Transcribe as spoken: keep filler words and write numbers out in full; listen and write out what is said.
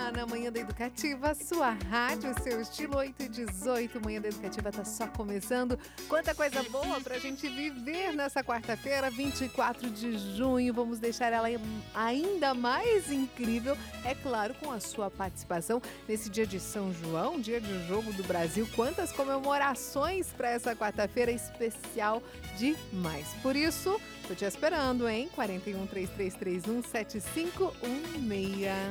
Olá, na Manhã da Educativa, sua rádio, seu estilo oito e dezoito. Manhã da Educativa tá só começando. Quanta coisa boa pra gente viver nessa quarta-feira, vinte e quatro de junho. Vamos deixar ela ainda mais incrível, é claro, com a sua participação nesse dia de São João, dia de jogo do Brasil. Quantas comemorações para essa quarta-feira especial demais. Por isso, tô te esperando, hein? quatro um, três três três um, sete cinco um seis.